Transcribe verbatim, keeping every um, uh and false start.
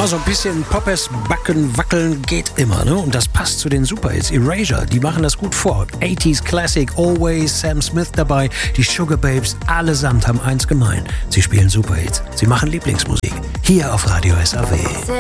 Ja, so ein bisschen Poppes, Backen, Wackeln geht immer, ne? Und das passt zu den Superhits. Erasure, die machen das gut vor. achtziger Classic, Always, Sam Smith dabei, die Sugar Babes, allesamt haben eins gemein. Sie spielen Superhits. Sie machen Lieblingsmusik. Hier auf Radio S A W.